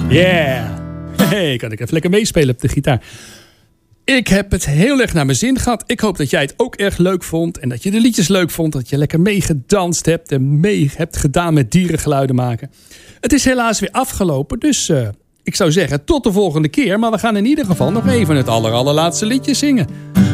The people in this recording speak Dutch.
Yeah. Hey, kan ik even lekker meespelen op de gitaar. Ik heb het heel erg naar mijn zin gehad. Ik hoop dat jij het ook erg leuk vond. En dat je de liedjes leuk vond. Dat je lekker meegedanst hebt. En mee hebt gedaan met dierengeluiden maken. Het is helaas weer afgelopen. Dus ik zou zeggen tot de volgende keer. Maar we gaan in ieder geval nog even het allerlaatste liedje zingen.